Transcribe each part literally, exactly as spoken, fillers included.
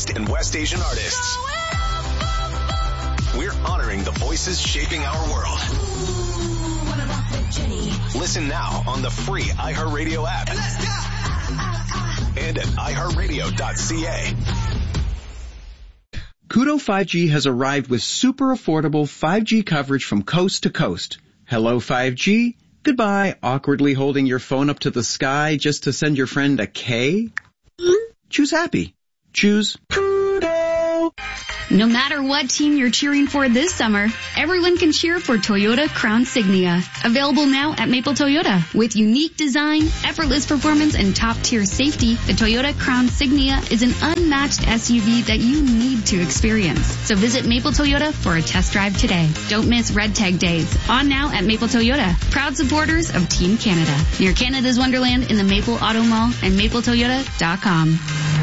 East and West Asian artists. We're honoring the voices shaping our world. Listen now on the free iHeartRadio app and at i heart radio dot c a. Koodo five G has arrived with super affordable five G coverage from coast to coast. Hello five G. Goodbye, awkwardly holding your phone up to the sky just to send your friend a K. Choose happy. Choose Koodo. No matter what team you're cheering for this summer, everyone can cheer for Toyota Crown Signia. Available now at Maple Toyota. With unique design, effortless performance, and top-tier safety, the Toyota Crown Signia is an unmatched S U V that you need to experience. So visit Maple Toyota for a test drive today. Don't miss Red Tag Days. On now at Maple Toyota. Proud supporters of Team Canada. Near Canada's Wonderland in the Maple Auto Mall and maple toyota dot com.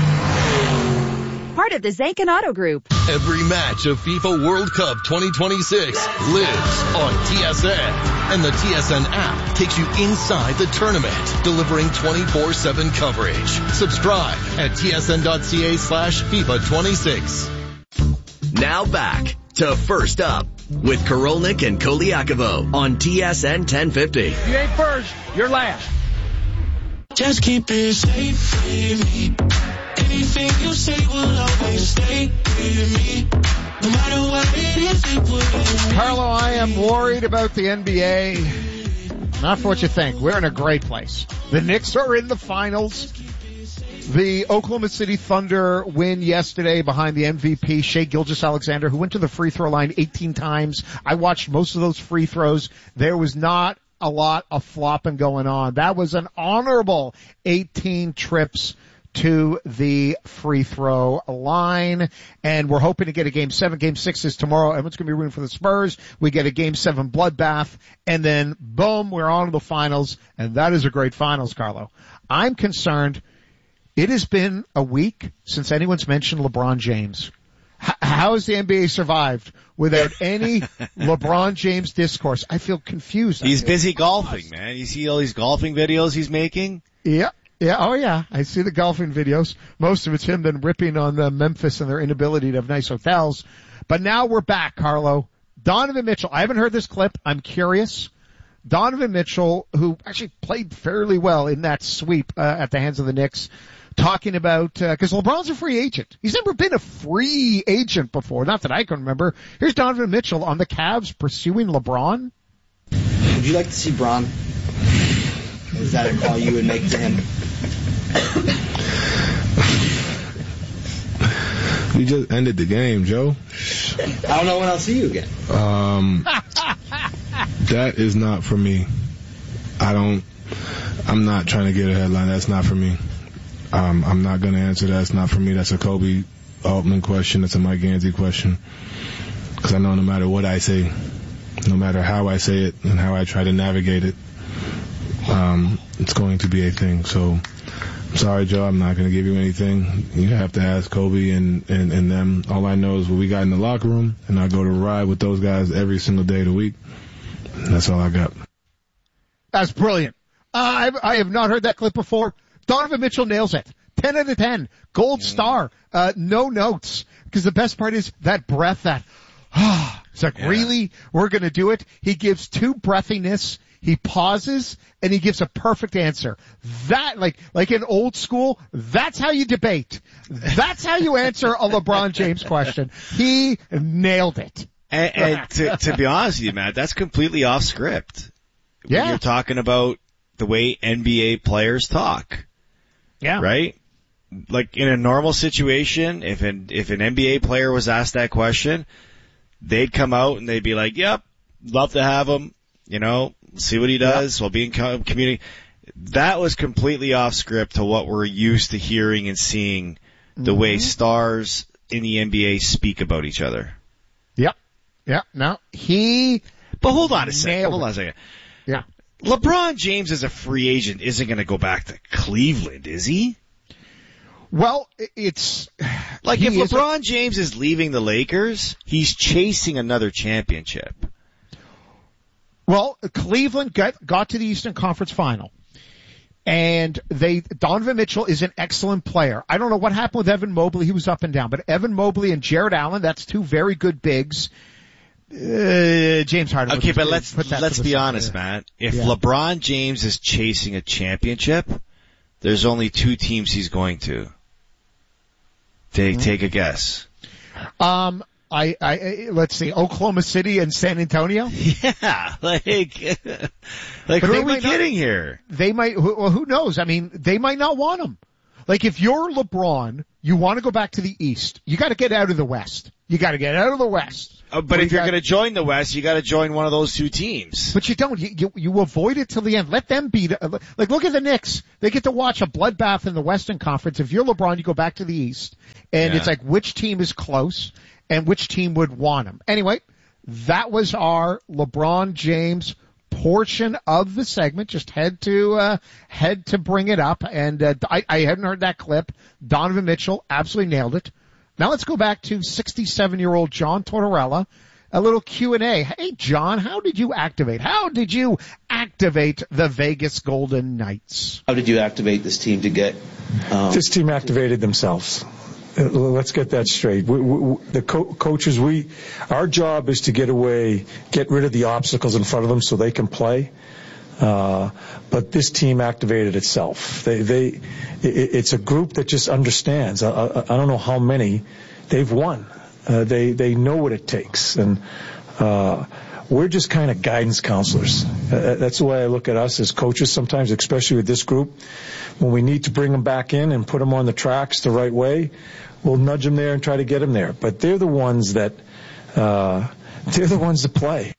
Part of the Zankin Auto Group. Every match of FIFA World Cup twenty twenty-six lives on T S N. And the T S N app takes you inside the tournament, delivering twenty-four seven coverage. Subscribe at T S N dot C A slash FIFA twenty-six. Now back to First Up with Korolnik and Koliakovo on T S N ten fifty. If you ain't first, you're last. Just keep it safe with me. Anything you say will always stay with me. No matter what it is, it will. Carlo, I am worried about the N B A. Not for what you think. We're in a great place. The Knicks are in the finals. The Oklahoma City Thunder win yesterday behind the M V P, Shai Gilgeous-Alexander, who went to the free throw line eighteen times. I watched most of those free throws. There was not a lot of flopping going on. That was an honorable eighteen trips to the free throw line, and we're hoping to get a game seven. Game six is tomorrow. Everyone's going to be rooting for the Spurs. We get a game seven bloodbath, and then boom, we're on to the finals, and that is a great finals, Carlo. I'm concerned. It has been a week since anyone's mentioned LeBron James. H- how has the N B A survived without any LeBron James discourse? I feel confused. He's feel busy confused. golfing, man. You see all these golfing videos he's making? Yeah. Yeah, oh yeah, I see the golfing videos. Most of it's him then ripping on the Memphis and their inability to have nice hotels. But now we're back, Carlo. Donovan Mitchell, I haven't heard this clip. I'm curious. Donovan Mitchell, who actually played fairly well in that sweep uh, at the hands of the Knicks, talking about, uh, cause LeBron's a free agent. He's never been a free agent before, not that I can remember. Here's Donovan Mitchell on the Cavs pursuing LeBron. Would you like to see Bron? Is that a call you would make to him? We just ended the game, Joe. I don't know when I'll see you again. Um, that is not for me. I don't, I'm not trying to get a headline. That's not for me. Um, I'm not going to answer that. That's not for me. That's a Kobe Altman question. That's a Mike Gansey question. Because I know no matter what I say, no matter how I say it and how I try to navigate it, um, it's going to be a thing. So, I'm sorry, Joe. I'm not going to give you anything. You have to ask Kobe and, and, and them. All I know is what we got in the locker room, and I go to ride with those guys every single day of the week. And that's all I got. That's brilliant. Uh, I, I have not heard that clip before. Donovan Mitchell nails it. ten out of ten. Gold star. Uh, no notes. Because the best part is that breath, that, ah, it's like, yeah. Really? We're going to do it? He gives two breathiness. He pauses and he gives a perfect answer. That, like, like in old school, that's how you debate. That's how you answer a LeBron James question. He nailed it. And, and to, to be honest with you, Matt, that's completely off script. Yeah. When you're talking about the way N B A players talk. Yeah. Right? Like in a normal situation, if an, if an N B A player was asked that question, they'd come out and they'd be like, yep, love to have him, you know, see what he does, yep. We'll be in community. That was completely off script to what we're used to hearing and seeing the mm-hmm. way stars in the N B A speak about each other. Yep. Yep. Now, he... But hold on a second. Hold on a second. Yeah. LeBron James as a free agent isn't going to go back to Cleveland, is he? Well, it's... Like, if LeBron a, James is leaving the Lakers, he's chasing another championship. Well, Cleveland got, got to the Eastern Conference Final. And they, Donovan Mitchell is an excellent player. I don't know what happened with Evan Mobley. He was up and down, but Evan Mobley and Jared Allen, that's two very good bigs. Uh, James Harden. Okay, but let's, let's be honest, Matt. If yeah. LeBron James is chasing a championship, there's only two teams he's going to. Take, mm-hmm. take a guess. Um, I, I, let's see, Oklahoma City and San Antonio? Yeah, like, like who are we kidding not, here? They might, well, who knows? I mean, they might not want him. Like, if you're LeBron, you want to go back to the East. You gotta get out of the West. You gotta get out of the West. Uh, but if you you're got, gonna join the West, you gotta join one of those two teams. But you don't. You, you, you avoid it till the end. Let them beat, like, look at the Knicks. They get to watch a bloodbath in the Western Conference. If you're LeBron, you go back to the East. And yeah. it's like, which team is close? And which team would want him. Anyway, that was our LeBron James portion of the segment. Just had to, uh, had to bring it up. And, uh, I, I hadn't heard that clip. Donovan Mitchell absolutely nailed it. Now let's go back to sixty-seven-year-old John Tortorella. A little Q and A. Hey, John, how did you activate? How did you activate the Vegas Golden Knights? How did you activate this team to get, um, This team activated themselves. Let's get that straight. We, we, the co- coaches, we, our job is to get away, get rid of the obstacles in front of them so they can play. Uh, but this team activated itself. They, they, it, it's a group that just understands. I, I, I don't know how many they've won. Uh, they, they know what it takes. And, uh, we're just kind of guidance counselors. Uh, that's the way I look at us as coaches sometimes, especially with this group. When we need to bring them back in and put them on the tracks the right way, we'll nudge them there and try to get them there. But they're the ones that, uh, they're the ones that play.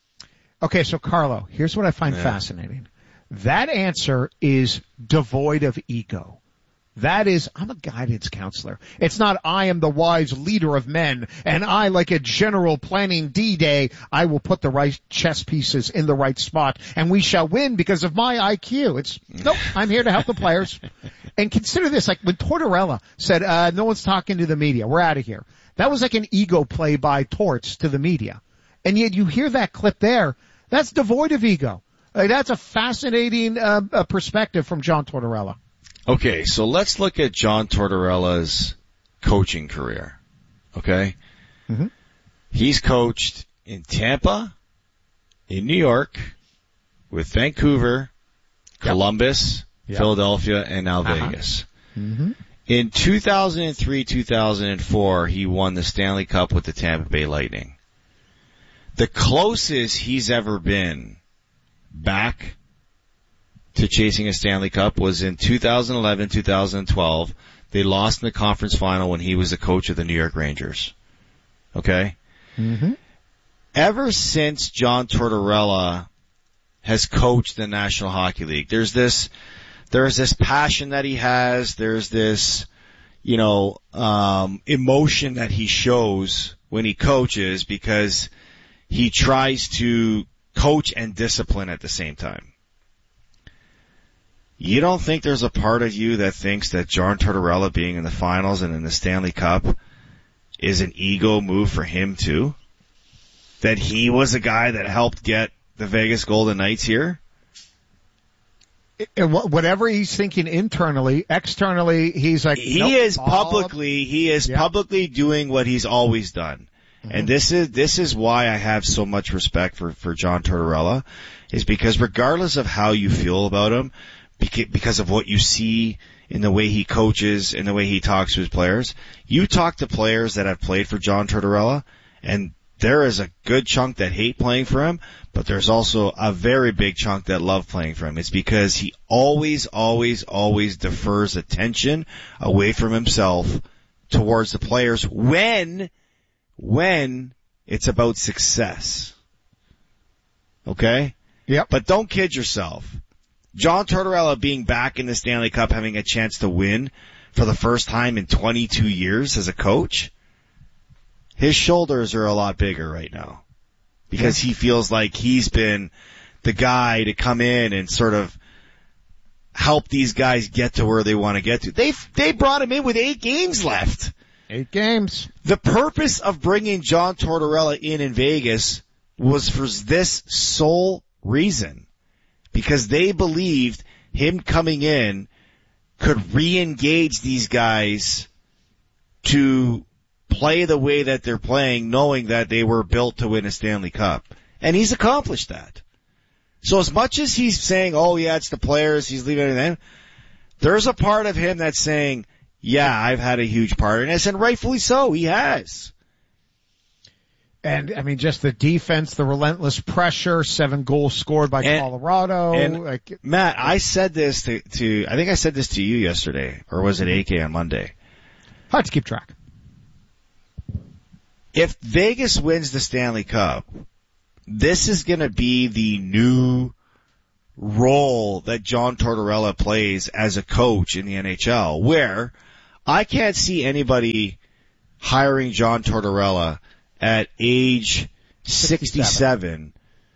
Okay, so Carlo, here's what I find yeah. fascinating. That answer is devoid of ego. That is, I'm a guidance counselor. It's not, I am the wise leader of men, and I, like a general planning D-Day, I will put the right chess pieces in the right spot, and we shall win because of my I Q. It's, nope, I'm here to help the players. And consider this, like when Tortorella said, uh, no one's talking to the media, we're out of here. That was like an ego play by Torts to the media. And yet you hear that clip there, that's devoid of ego. Like, that's a fascinating uh, uh, perspective from John Tortorella. Okay, so let's look at John Tortorella's coaching career. Okay? Mm-hmm. He's coached in Tampa, in New York, with Vancouver, Columbus, yep. Philadelphia, and now uh-huh. Vegas. Mm-hmm. In two thousand three, two thousand four, he won the Stanley Cup with the Tampa Bay Lightning. The closest he's ever been back to chasing a Stanley Cup was in two thousand eleven, two thousand twelve. They lost in the conference final when he was the coach of the New York Rangers. Okay? Mm-hmm. Ever since John Tortorella has coached the National Hockey League, there's this, there's this passion that he has, there's this, you know, um, emotion that he shows when he coaches because he tries to coach and discipline at the same time. You don't think there's a part of you that thinks that John Tortorella being in the finals and in the Stanley Cup is an ego move for him too? That he was a guy that helped get the Vegas Golden Knights here? And whatever he's thinking internally, externally, he's like, he nope, is publicly, he is yeah. publicly doing what he's always done. Mm-hmm. And this is, this is why I have so much respect for, for John Tortorella, is because regardless of how you feel about him, because of what you see in the way he coaches and the way he talks to his players, you talk to players that have played for John Tortorella, and there is a good chunk that hate playing for him, but there's also a very big chunk that love playing for him. It's because he always, always, always defers attention away from himself towards the players when, when it's about success. Okay? Yep. But don't kid yourself. John Tortorella being back in the Stanley Cup, having a chance to win for the first time in twenty-two years as a coach, his shoulders are a lot bigger right now because he feels like he's been the guy to come in and sort of help these guys get to where they want to get to. They they brought him in with eight games left. Eight games. The purpose of bringing John Tortorella in in Vegas was for this sole reason. Because they believed him coming in could re-engage these guys to play the way that they're playing, knowing that they were built to win a Stanley Cup. And he's accomplished that. So as much as he's saying, oh yeah, it's the players, he's leaving everything, there's a part of him that's saying, yeah, I've had a huge part in this, and rightfully so, he has. And, I mean, just the defense, the relentless pressure, seven goals scored by and, Colorado. And like, Matt, I said this to, to, I think I said this to you yesterday, or was it A K on Monday? Hard to keep track. If Vegas wins the Stanley Cup, this is going to be the new role that John Tortorella plays as a coach in the N H L, where I can't see anybody hiring John Tortorella at age sixty-seven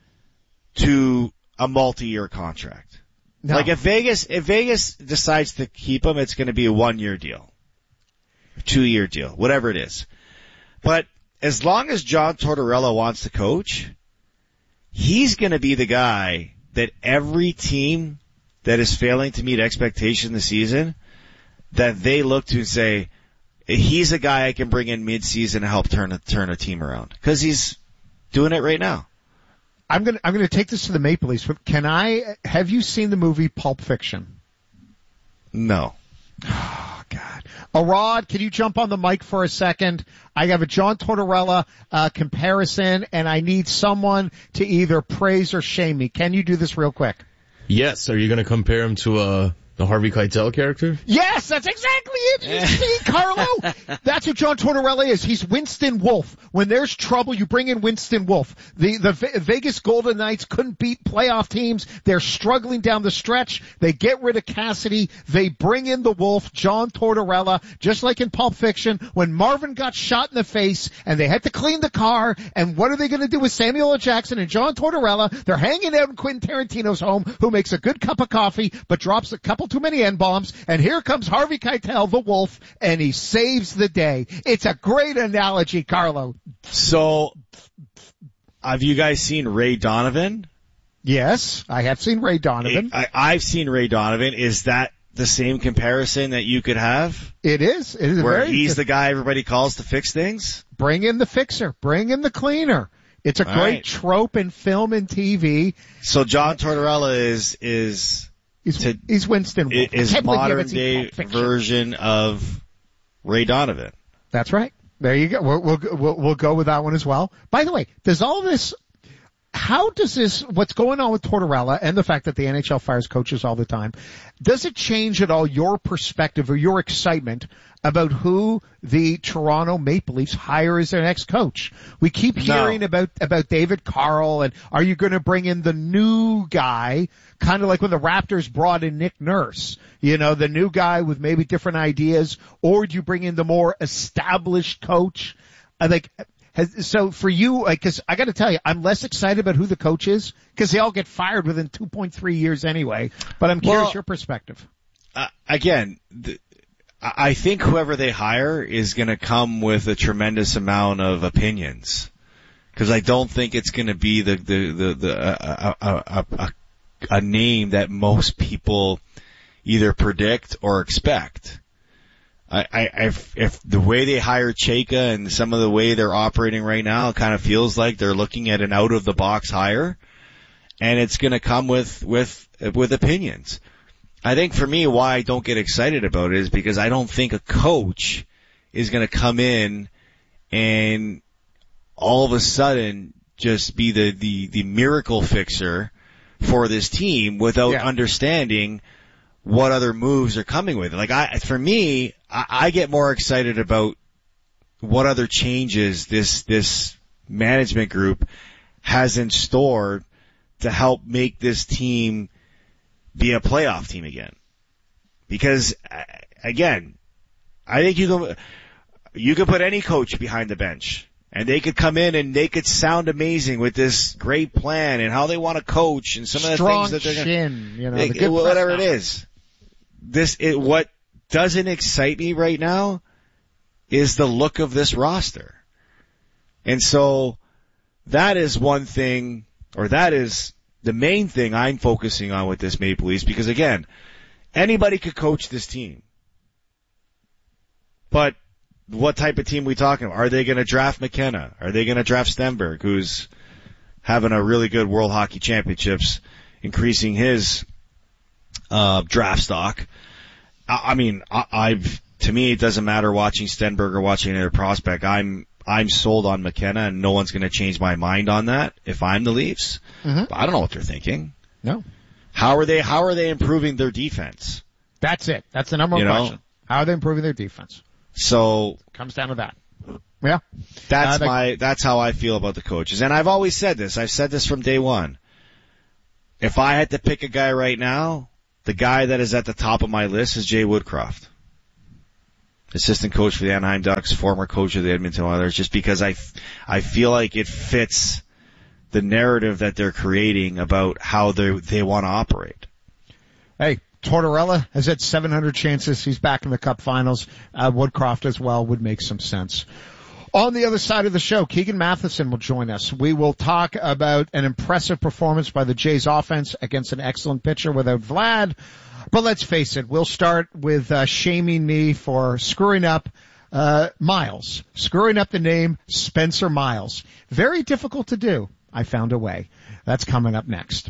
to a multi-year contract. No. Like if Vegas, if Vegas decides to keep him, it's going to be a one-year deal, two-year deal, whatever it is. But as long as John Tortorella wants to coach, he's going to be the guy that every team that is failing to meet expectations this season, that they look to and say, he's a guy I can bring in mid-season to help turn a, turn a team around. Because he's doing it right now. I'm going to, I'm going to take this to the Maple Leafs, but can I, have you seen the movie Pulp Fiction? No. Oh, God. Arad, can you jump on the mic for a second? I have a John Tortorella uh, comparison, and I need someone to either praise or shame me. Can you do this real quick? Yes. Are you going to compare him to uh, the Harvey Keitel character? Yes, that's exactly it. You see, Carlo? That's what John Tortorella is. He's Winston Wolfe. When there's trouble, you bring in Winston Wolfe. The the Ve- Vegas Golden Knights couldn't beat playoff teams. They're struggling down the stretch. They get rid of Cassidy. They bring in the Wolf, John Tortorella, just like in Pulp Fiction, when Marvin got shot in the face and they had to clean the car. And what are they going to do with Samuel L. Jackson and John Tortorella? They're hanging out in Quentin Tarantino's home, who makes a good cup of coffee but drops a couple too many N-bombs. And here comes Harvey Keitel, the Wolf, and he saves the day. It's a great analogy, Carlo. So, have you guys seen Ray Donovan? Yes, I have seen Ray Donovan. I, I've seen Ray Donovan. Is that the same comparison that you could have? It is. It is where very he's good. The guy everybody calls to fix things? Bring in the fixer. Bring in the cleaner. It's a All great right. trope in film and T V. So John Tortorella is is he's, to, he's Winston Wolfe. Is modern day version of Ray Donovan. That's right. There you go. We'll, we'll we'll we'll go with that one as well. By the way, does all this? How does this? What's going on with Tortorella and the fact that the N H L fires coaches all the time? Does it change at all your perspective or your excitement about who the Toronto Maple Leafs hire as their next coach? We keep hearing No. about about David Carl, and are you going to bring in the new guy? Kind of like when the Raptors brought in Nick Nurse, you know, the new guy with maybe different ideas, or do you bring in the more established coach? I think. Has, so for you, because I got to tell you, I'm less excited about who the coach is because they all get fired within two point three years anyway. But I'm curious Well, your perspective. Uh, again, the, I think whoever they hire is going to come with a tremendous amount of opinions, because I don't think it's going to be the the the, the uh, a, a, a, a name that most people either predict or expect. I, I, if, if the way they hire Chayka and some of the way they're operating right now, it kind of feels like they're looking at an out of the box hire, and it's going to come with, with, with opinions. I think for me, why I don't get excited about it is because I don't think a coach is going to come in and all of a sudden just be the, the, the miracle fixer for this team without Yeah. understanding what other moves are coming with it. Like I, for me, I, I get more excited about what other changes this, this management group has in store to help make this team be a playoff team again. Because, again, I think you can, you can put any coach behind the bench and they could come in and they could sound amazing with this great plan and how they want to coach and some of the Strong things that they're chin, going you know, to, the good whatever press it is. This, it, what doesn't excite me right now is the look of this roster. And so that is one thing, or that is the main thing I'm focusing on with this Maple Leafs, because again, anybody could coach this team. But what type of team are we talking about? Are they going to draft McKenna? Are they going to draft Stenberg, who's having a really good World Hockey Championships, increasing his uh draft stock? I, I mean, I, I've to me it doesn't matter watching Stenberg or watching another prospect. I'm I'm sold on McKenna, and no one's going to change my mind on that if I'm the Leafs. Mm-hmm. But I don't know what they're thinking. No. How are they? How are they improving their defense? That's it. That's the number one You know? question. How are they improving their defense? So Comes down to that. Yeah. that's Uh, the- my that's how I feel about the coaches. And I've always said this. I've said this from day one. If I had to pick a guy right now, the guy that is at the top of my list is Jay Woodcroft, assistant coach for the Anaheim Ducks, former coach of the Edmonton Oilers, just because I, I feel like it fits the narrative that they're creating about how they they want to operate. Hey, Tortorella has had seven hundred chances. He's back in the Cup Finals. Uh, Woodcroft as well would make some sense. On the other side of the show, Keegan Matheson will join us. We will talk about an impressive performance by the Jays offense against an excellent pitcher without Vlad. But let's face it, we'll start with uh, shaming me for screwing up uh Miles, screwing up the name Spencer Miles. Very difficult to do. I found a way. That's coming up next.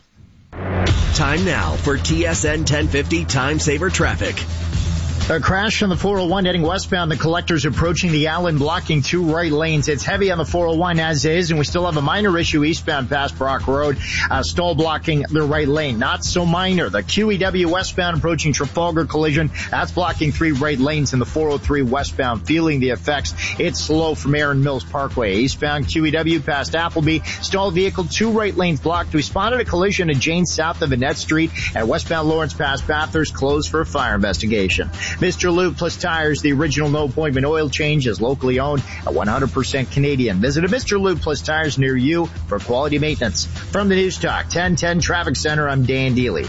Time now for T S N ten fifty Time Saver Traffic. A crash on the four oh one heading westbound. The collector's approaching the Allen, blocking two right lanes. It's heavy on the four oh one as is, and we still have a minor issue eastbound past Brock Road. Uh, stall blocking the right lane. Not so minor. The Q E W westbound approaching Trafalgar collision. That's blocking three right lanes in the four oh three westbound. Feeling the effects. It's slow from Aaron Mills Parkway. Eastbound Q E W past Appleby. Stalled vehicle, two right lanes blocked. We spotted a collision at Jane south of Annette Street. And westbound Lawrence past Bathurst closed for a fire investigation. Mister Lube Plus Tires, the original no appointment oil change, is locally owned at one hundred percent Canadian. Visit a Mister Lube Plus Tires near you for quality maintenance. From the News Talk ten ten Traffic Center, I'm Dan Deely.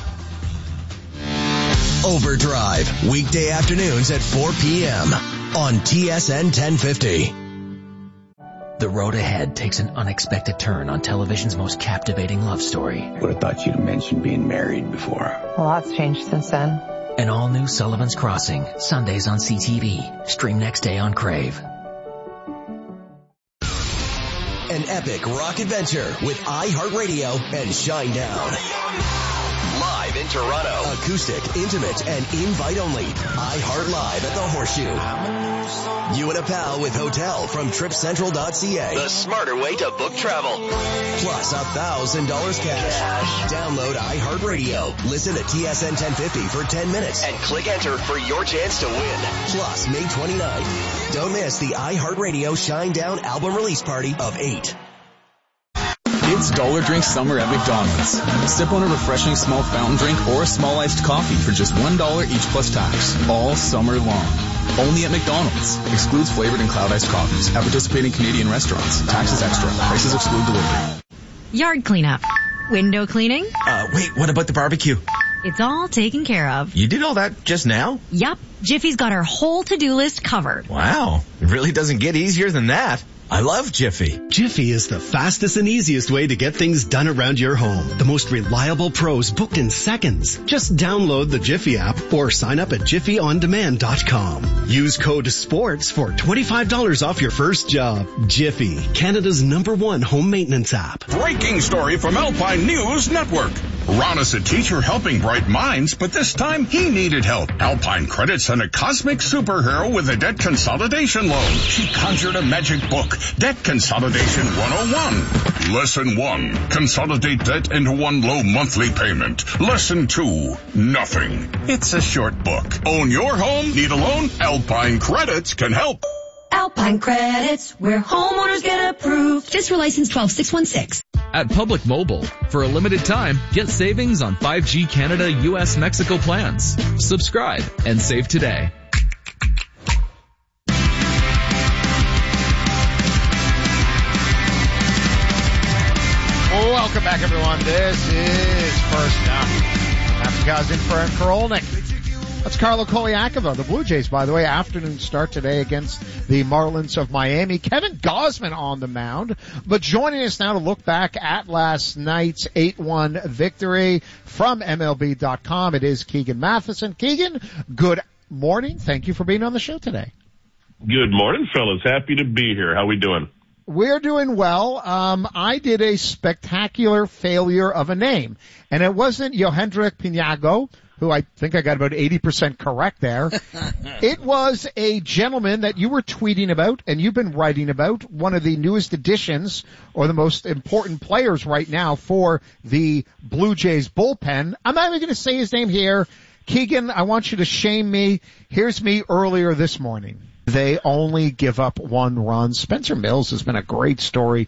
Overdrive, weekday afternoons at four p.m. on T S N ten fifty. The road ahead takes an unexpected turn on television's most captivating love story. Would have thought you'd have mentioned being married before. A lot's changed since then. An all-new Sullivan's Crossing, Sundays on C T V. Stream next day on Crave. An epic rock adventure with iHeartRadio and Shinedown. Live in Toronto. Acoustic, intimate, and invite-only. iHeart Live at the Horseshoe. You and a pal with hotel from trip central dot c a. The smarter way to book travel. Plus a thousand dollars cash. Download iHeartRadio. Listen to T S N ten fifty for ten minutes and click enter for your chance to win. Plus May twenty-ninth. Don't miss the iHeartRadio Shinedown album release party of eight. It's Dollar Drink Summer at McDonald's. Sip on a refreshing small fountain drink or a small iced coffee for just one dollar each plus tax. All summer long. Only at McDonald's. Excludes flavored and cloud iced coffees. At participating Canadian restaurants. Taxes extra. Prices exclude delivery. Yard cleanup. Window cleaning. Uh, wait, what about the barbecue? It's all taken care of. You did all that just now? Yup. Jiffy's got our whole to-do list covered. Wow. It really doesn't get easier than that. I love Jiffy. Jiffy is the fastest and easiest way to get things done around your home. The most reliable pros booked in seconds. Just download the Jiffy app or sign up at jiffy on demand dot com. Use code SPORTS for twenty-five dollars off your first job. Jiffy, Canada's number one home maintenance app. Breaking story from Alpine News Network. Ron is a teacher helping bright minds, but this time he needed help. Alpine Credit sent a cosmic superhero with a debt consolidation loan. She conjured a magic book, Debt Consolidation one oh one. Lesson one, consolidate debt into one low monthly payment. Lesson two, nothing. It's a short book. Own your home? Need a loan? Alpine Credits can help. Alpine Credits, where homeowners get approved. Fiscal license twelve six one six. At Public Mobile, for a limited time, get savings on five G Canada, U S, Mexico plans. Subscribe and save today. Welcome back, everyone. This is First Up. After guys in for Karolnik. That's Carlo Koliakova. The Blue Jays, by the way, afternoon start today against the Marlins of Miami. Kevin Gausman on the mound. But joining us now to look back at last night's eight one victory from M L B dot com, it is Keegan Matheson. Keegan, good morning. Thank you for being on the show today. Good morning, fellas. Happy to be here. How we doing? We're doing well. Um, I did a spectacular failure of a name, and it wasn't Yohendrick Pinago, who I think I got about eighty percent correct there. It was a gentleman that you were tweeting about and you've been writing about, one of the newest additions or the most important players right now for the Blue Jays bullpen. I'm not even going to say his name here. Keegan, I want you to shame me. Here's me earlier this morning. They only give up one run. Spencer Mills has been a great story.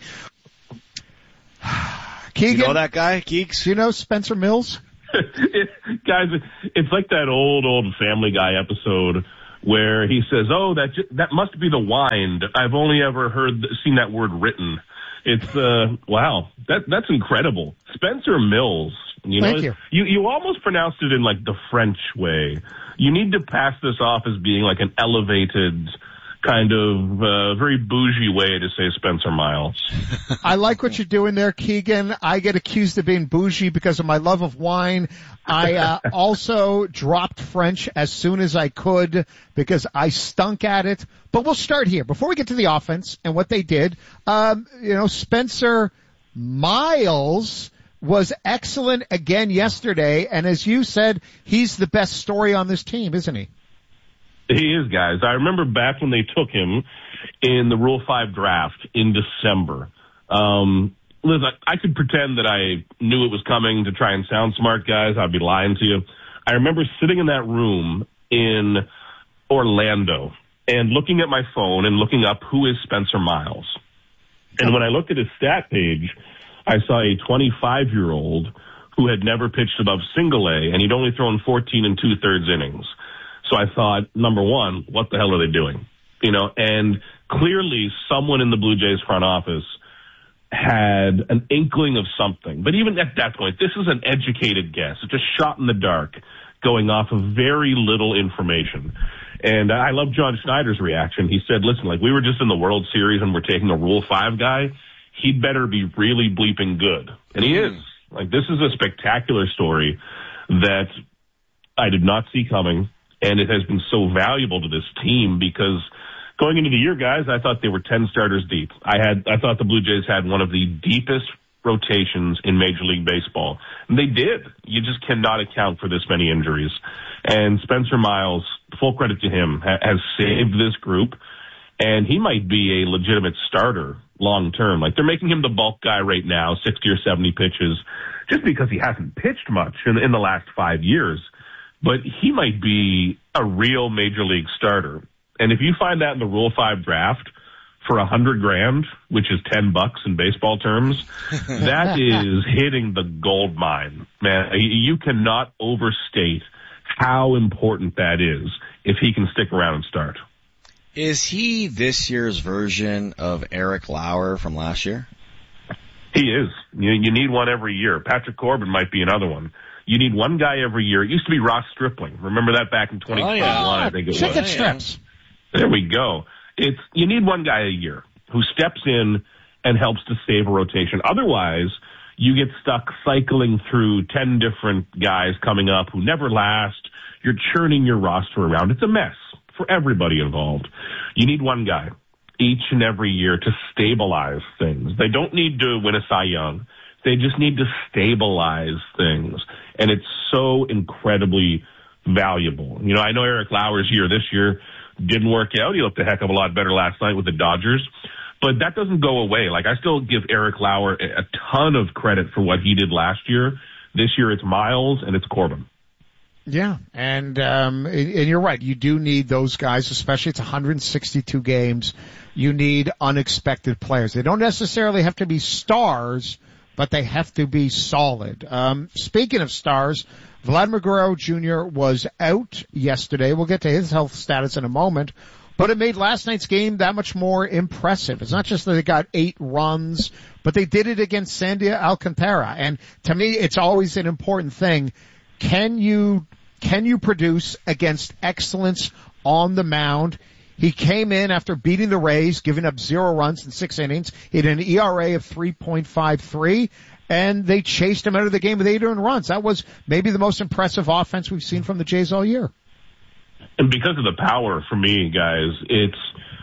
Keegan, you know that guy, Keeks? Do you know Spencer Mills? it, guys, it's like that old, old Family Guy episode where he says, oh, that that must be the wind. I've only ever heard, seen that word written. It's, uh, wow, that that's incredible. Spencer Mills. You know, Thank you. you. You almost pronounced it in like the French way. You need to pass this off as being like an elevated kind of uh, very bougie way to say Spencer Miles. I like what you're doing there, Keegan. I get accused of being bougie because of my love of wine. I uh, also dropped French as soon as I could because I stunk at it. But we'll start here. Before we get to the offense and what they did, um, you know, Spencer Miles was excellent again yesterday, and as you said, he's the best story on this team, isn't he? He is, guys. I remember back when they took him in the Rule five draft in December. Um, Liz, I, I could pretend that I knew it was coming to try and sound smart, guys. I'd be lying to you. I remember sitting in that room in Orlando and looking at my phone and looking up who is Spencer Miles. And when I looked at his stat page, I saw a twenty-five-year-old who had never pitched above single A, and he'd only thrown fourteen and two-thirds innings. So I thought, number one, what the hell are they doing? You know, and clearly someone in the Blue Jays front office had an inkling of something. But even at that point, this is an educated guess. It's just shot in the dark, going off of very little information. And I love John Schneider's reaction. He said, listen, like we were just in the World Series and we're taking a Rule five guy. He'd better be really bleeping good. And he is. Like, this is a spectacular story that I did not see coming, and it has been so valuable to this team because going into the year, guys, I thought they were ten starters deep. I had, I thought the Blue Jays had one of the deepest rotations in Major League Baseball. And they did. You just cannot account for this many injuries. And Spencer Miles, full credit to him, ha- has saved this group, and he might be a legitimate starter long term. Like, they're making him the bulk guy right now, sixty or seventy pitches, just because he hasn't pitched much in, in the last five years. But he might be a real major league starter. And if you find that in the Rule five draft for a hundred grand, which is ten bucks in baseball terms, that is hitting the gold mine, man. You cannot overstate how important that is if he can stick around and start. Is he this year's version of Eric Lauer from last year? He is. You, you need one every year. Patrick Corbin might be another one. You need one guy every year. It used to be Ross Stripling. Remember that back in twenty twenty-one, oh, yeah. I think it Chicken was. strips. There we go. It's, you need one guy a year who steps in and helps to save a rotation. Otherwise, you get stuck cycling through ten different guys coming up who never last. You're churning your roster around. It's a mess for everybody involved. You need one guy each and every year to stabilize things. They don't need to win a Cy Young. They just need to stabilize things. And it's so incredibly valuable. You know, I know Eric Lauer's year this year didn't work out. He looked a heck of a lot better last night with the Dodgers. But that doesn't go away. Like, I still give Eric Lauer a ton of credit for what he did last year. This year it's Miles and it's Corbin. Yeah, and um, and you're right. You do need those guys, especially it's one hundred sixty-two games. You need unexpected players. They don't necessarily have to be stars, but they have to be solid. Um, speaking of stars, Vladimir Guerrero Junior was out yesterday. We'll get to his health status in a moment. But it made last night's game that much more impressive. It's not just that they got eight runs, but they did it against Sandy Alcantara. And to me, it's always an important thing. Can you can you produce against excellence on the mound? He came in after beating the Rays, giving up zero runs in six innings. He had an E R A of three point five three, and they chased him out of the game with eight earned runs. That was maybe the most impressive offense we've seen from the Jays all year. And because of the power, for me, guys, it's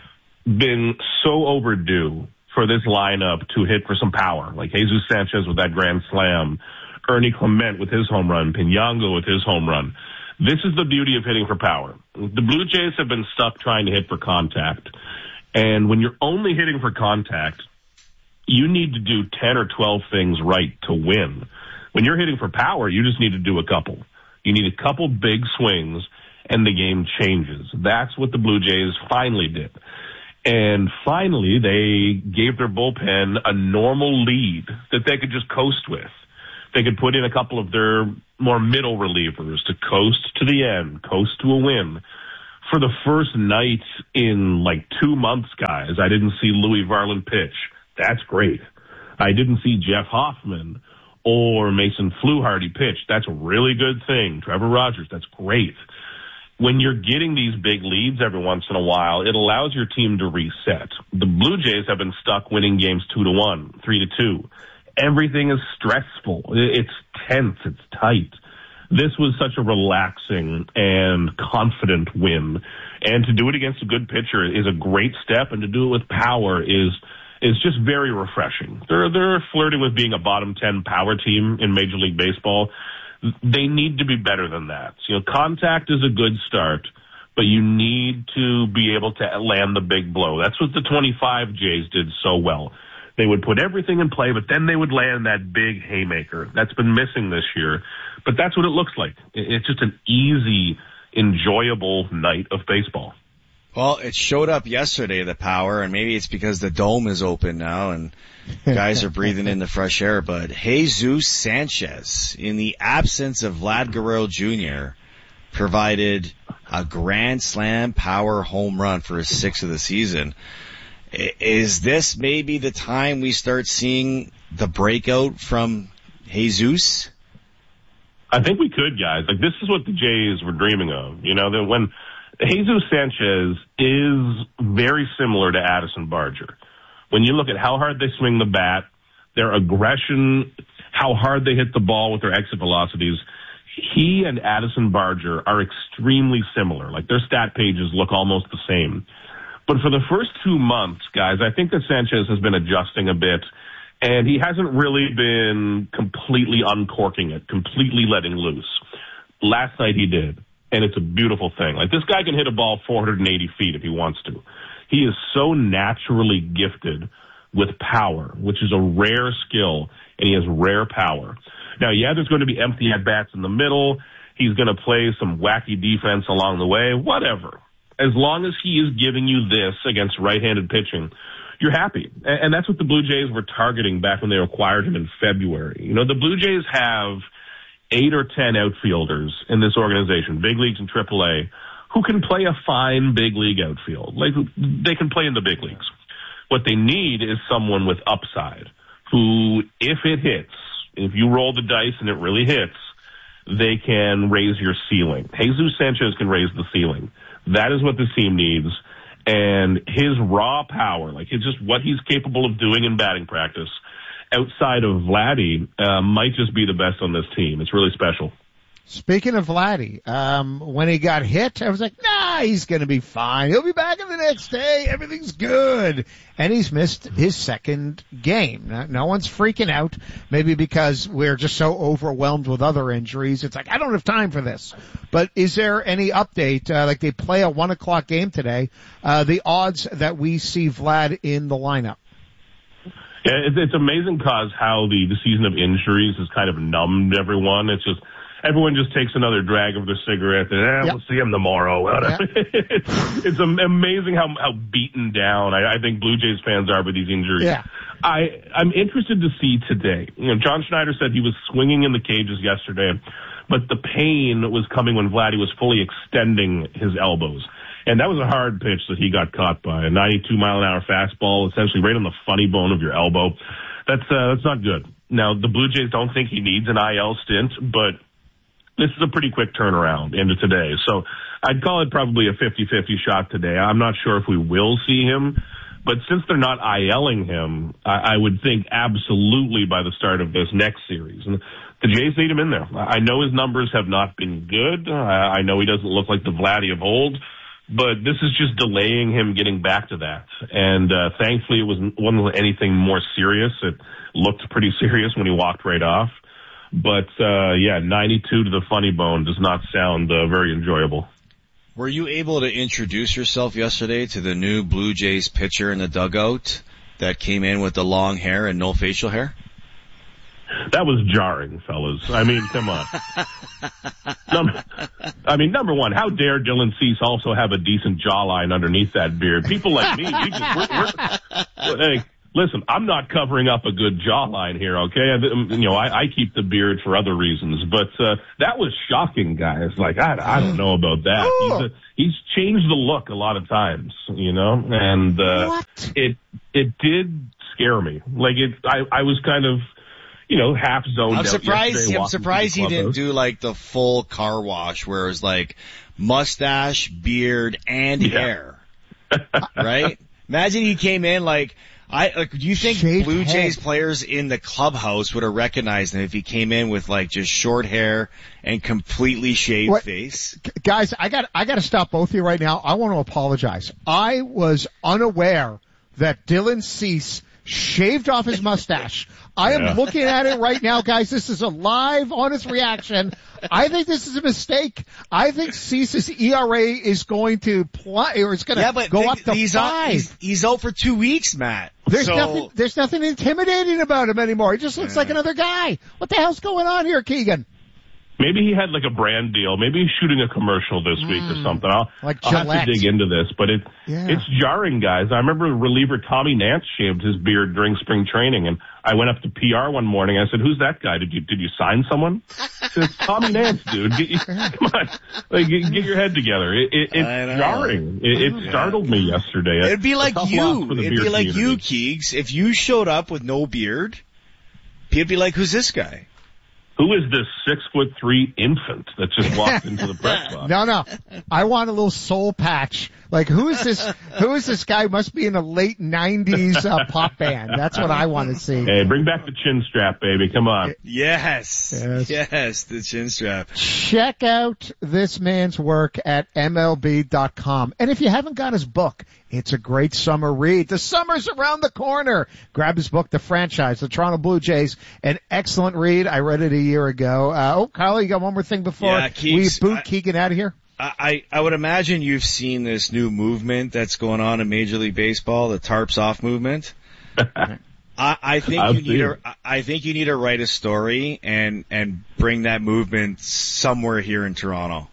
been so overdue for this lineup to hit for some power, like Jesus Sanchez with that grand slam, Ernie Clement with his home run, Pinango with his home run. This is the beauty of hitting for power. The Blue Jays have been stuck trying to hit for contact. And when you're only hitting for contact, you need to do ten or twelve things right to win. When you're hitting for power, you just need to do a couple. You need a couple big swings, and the game changes. That's what the Blue Jays finally did. And finally, they gave their bullpen a normal lead that they could just coast with. They could put in a couple of their more middle relievers to coast to the end, coast to a win. For the first night in like two months, guys, I didn't see Louis Varland pitch. That's great. I didn't see Jeff Hoffman or Mason Fluharty pitch. That's a really good thing. Trevor Rogers, that's great. When you're getting these big leads every once in a while, it allows your team to reset. The Blue Jays have been stuck winning games two to one, three to two. Everything is stressful. It's tense. It's tight. This was such a relaxing and confident win. And to do it against a good pitcher is a great step, and to do it with power is is just very refreshing. They're they're flirting with being a bottom ten power team in Major League Baseball. They need to be better than that. You know, contact is a good start, but you need to be able to land the big blow. That's what the twenty-five Jays did so well. They would put everything in play, but then they would land that big haymaker. That's been missing this year. But that's what it looks like. It's just an easy, enjoyable night of baseball. Well, it showed up yesterday, the power, and maybe it's because the dome is open now and guys are breathing in the fresh air. But Jesus Sanchez, in the absence of Vlad Guerrero Junior, provided a grand slam power home run for his sixth of the season. Is this maybe the time we start seeing the breakout from Jesus? I think we could, guys. Like, this is what the Jays were dreaming of. You know, that when Jesus Sanchez is very similar to Addison Barger. When you look at how hard they swing the bat, their aggression, how hard they hit the ball with their exit velocities, he and Addison Barger are extremely similar. Like, their stat pages look almost the same. But for the first two months, guys, I think that Sanchez has been adjusting a bit, and he hasn't really been completely uncorking it, completely letting loose. Last night he did, and it's a beautiful thing. Like, this guy can hit a ball four hundred eighty feet if he wants to. He is so naturally gifted with power, which is a rare skill, and he has rare power. Now, yeah, there's going to be empty at-bats in the middle. He's going to play some wacky defense along the way, whatever. As long as he is giving you this against right-handed pitching, you're happy. And that's what the Blue Jays were targeting back when they acquired him in February. You know, the Blue Jays have eight or ten outfielders in this organization, big leagues and triple A, who can play a fine big league outfield. Like, they can play in the big leagues. What they need is someone with upside who, if it hits, if you roll the dice and it really hits, they can raise your ceiling. Jesus Sanchez can raise the ceiling. That is what this team needs. And his raw power, like it's just what he's capable of doing in batting practice, outside of Vladdy, uh, might just be the best on this team. It's really special. Speaking of Vladdy, um, when he got hit, I was like, nah, he's going to be fine. He'll be back in the next day. Everything's good. And he's missed his second game. No, no one's freaking out, maybe because we're just so overwhelmed with other injuries. It's like, I don't have time for this. But is there any update? Uh, like, they play a one o'clock game today. Uh, the odds that we see Vlad in the lineup? Yeah, it's, it's amazing, cause how the, the season of injuries has kind of numbed everyone. It's just, everyone just takes another drag of their cigarette and, eh, yep. We'll see him tomorrow. Yep. it's, it's amazing how, how beaten down I, I think Blue Jays fans are with these injuries. Yeah. I, I'm interested to see today. You know, John Schneider said he was swinging in the cages yesterday, but the pain was coming when Vladdy was fully extending his elbows. And that was a hard pitch that he got caught by, a ninety-two mile an hour fastball, essentially right on the funny bone of your elbow. That's, uh, that's not good. Now, the Blue Jays don't think he needs an I L stint, but this is a pretty quick turnaround into today. So I'd call it probably a fifty-fifty shot today. I'm not sure if we will see him, but since they're not I L-ing him, I, I would think absolutely by the start of this next series. And the Jays need him in there. I know his numbers have not been good. I, I know he doesn't look like the Vladdy of old, but this is just delaying him getting back to that. And uh, thankfully it wasn't, wasn't anything more serious. It looked pretty serious when he walked right off. But, uh, yeah, ninety-two to the funny bone does not sound uh, very enjoyable. Were you able to introduce yourself yesterday to the new Blue Jays pitcher in the dugout that came in with the long hair and no facial hair? That was jarring, fellas. I mean, come on. Number, I mean, number one, how dare Dylan Cease also have a decent jawline underneath that beard? People like me, we just, we're, we're, hey, listen, I'm not covering up a good jawline here, okay? You know, I, I keep the beard for other reasons, but uh, that was shocking, guys. Like, I, I don't know about that. He's, a, he's changed the look a lot of times, you know, and uh, what? it it did scare me. Like, it, I, I was kind of, you know, half zoned I'm out surprised. I'm surprised he didn't clubhouse. do like the full car wash, where it was like mustache, beard, and Yeah. hair. Right? Imagine he came in like. I like. Do you think Shaved Blue head. Jays players in the clubhouse would have recognized him if he came in with like just short hair and completely shaved What? face? Guys, I got I got to stop both of you right now. I want to apologize. I was unaware that Dylan Cease shaved off his mustache. I am Yeah. looking at it right now, guys. This is a live, honest reaction. I think this is a mistake. I think Cease's E R A is going to play, or it's going to Yeah, but go th- up to he's five. Out, he's, he's out for two weeks, Matt. There's so, nothing. There's nothing intimidating about him anymore. He just looks Yeah. like another guy. What the hell's going on here, Keegan? Maybe he had like a brand deal. Maybe he's shooting a commercial this week or something. I'll, Like I'll have Gillette. to dig into this, but it Yeah. it's jarring, guys. I remember reliever Tommy Nance shaved his beard during spring training, and I went up to P R one morning. I said, "Who's that guy? Did you did you sign someone?" I said, "It's Tommy Nance, dude. Get, come on, like, get, get your head together." It, it, I know. it's jarring. It, it startled me yesterday. It'd be A like tough loss you. for the It'd beard be like you, community. Keegs. If you showed up with no beard, he'd be like, "Who's this guy?" Who is this six foot three infant that just walked into the press box? No, no. I want a little soul patch. Like, who is this? Who is this guy? Must be in a late nineties uh, pop band. That's what I want to see. Hey, bring back the chin strap, baby. Come on. Yes. Yes. Yes, the chin strap. Check out this man's work at M L B dot com. And if you haven't got his book, it's a great summer read. The summer's around the corner. Grab his book, The Franchise, The Toronto Blue Jays. An excellent read. I read it a year ago. Uh, oh, Kyle, you got one more thing before Yeah, we Keeks, boot I- Keegan out of here? I, I would imagine you've seen this new movement that's going on in Major League Baseball, the tarps off movement. I, I think I've you need seen to. it. I think you need to write a story and and bring that movement somewhere here in Toronto.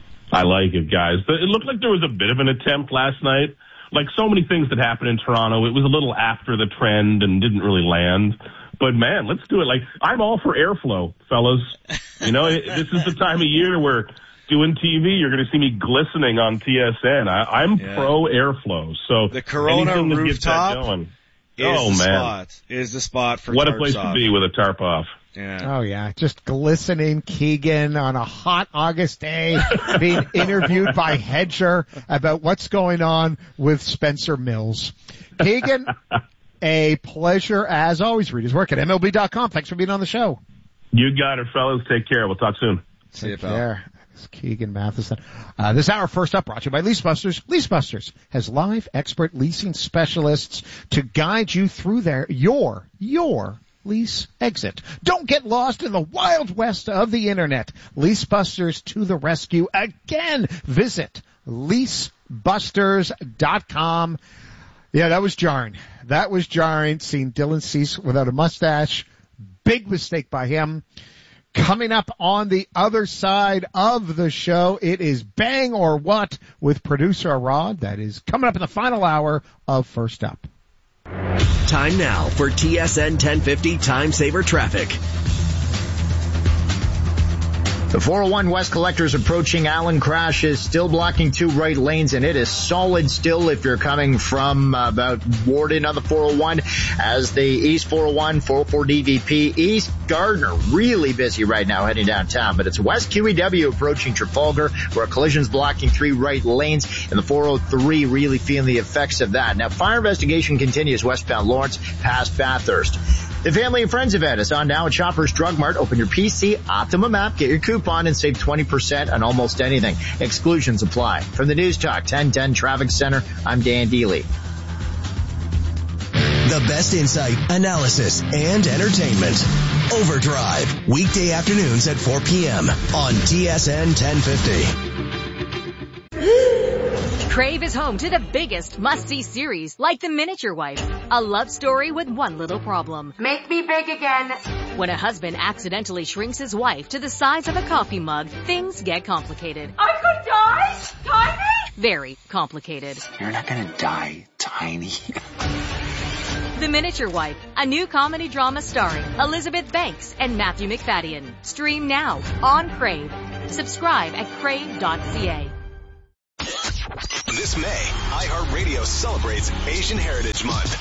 I like it, guys. But it looked like there was a bit of an attempt last night. Like so many things that happened in Toronto, it was a little after the trend and didn't really land. But man, let's do it. Like, I'm all for airflow, fellas. You know, it, this is the time of year where doing T V, you're going to see me glistening on T S N. I, I'm Yeah. pro airflow. So The Corona anything that gets that rooftop going. Is Oh, the man. spot. Is the spot for What a tarps place off. to be with a tarp off. Yeah. Oh yeah, just glistening Keegan on a hot August day, being interviewed by Hedger about what's going on with Spencer Mills. Keegan, a pleasure as always. Read his work at M L B dot com. Thanks for being on the show. You got it, fellas. Take care. We'll talk soon. See you, Take pal. care. It's Keegan Matheson. Uh, this hour first up brought to you by LeaseBusters. LeaseBusters has live expert leasing specialists to guide you through their, your, your lease exit. Don't get lost in the wild west of the internet. LeaseBusters to the rescue again. Visit lease busters dot com. Yeah, that was jarring. That was jarring seeing Dylan Cease without a mustache. Big mistake by him. Coming up on the other side of the show, it is Bang or What with producer Rod. That is coming up in the final hour of First Up. Time now for T S N ten fifty Time Saver Traffic. The four oh one West Collectors approaching Allen Crash is still blocking two right lanes, and it is solid still if you're coming from uh, about Warden on the four oh one, as the East four oh one, four oh four D V P, East Gardner really busy right now heading downtown, but it's West Q E W approaching Trafalgar, where a collision's blocking three right lanes, and the four oh three really feeling the effects of that. Now, fire investigation continues westbound Lawrence past Bathurst. The Family and Friends event is on now at Shoppers Drug Mart. Open your P C Optimum app, get your coupon, and save twenty percent on almost anything. Exclusions apply. From the News Talk ten ten Traffic Center, I'm Dan Deely. The best insight, analysis, and entertainment. Overdrive, weekday afternoons at four p.m. on T S N ten fifty. Crave is home to the biggest must-see series, like The Miniature Wife, a love story with one little problem. Make me big again. When a husband accidentally shrinks his wife to the size of a coffee mug, things get complicated. I could die tiny? Very complicated. You're not gonna die tiny. The Miniature Wife, a new comedy drama starring Elizabeth Banks and Matthew McFadden. Stream now on Crave. Subscribe at crave dot c a. This May, iHeartRadio celebrates Asian Heritage Month.